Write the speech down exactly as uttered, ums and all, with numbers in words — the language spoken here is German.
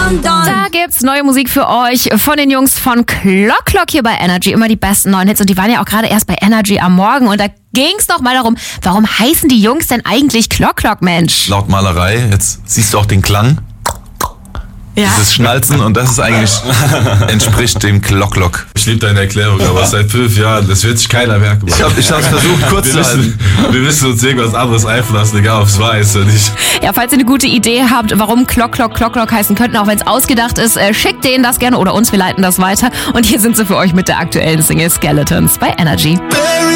dun, dun. Da gibt's neue Musik für euch von den Jungs von Clock Clock hier bei Energy. Immer die besten neuen Hits und die waren ja auch gerade erst bei Energy am Morgen und da ging's doch mal darum, warum heißen die Jungs denn eigentlich Clock Clock, Mensch? Laut Malerei, jetzt siehst du auch den Klang. Ja. Dieses Schnalzen und das ist eigentlich, entspricht dem Clock Clock. Ich liebe deine Erklärung, aber seit fünf Jahren, das wird sich keiner merken. Ich, hab, ich hab's versucht kurz zu halten. Wir müssen uns irgendwas anderes einfallen lassen, egal ob es wahr ist oder nicht. Ja, falls ihr eine gute Idee habt, warum Clock Clock Clock Clock heißen könnten, auch wenn es ausgedacht ist, äh, schickt denen das gerne oder uns, wir leiten das weiter. Und hier sind sie für euch mit der aktuellen Single Skeletons bei Energy.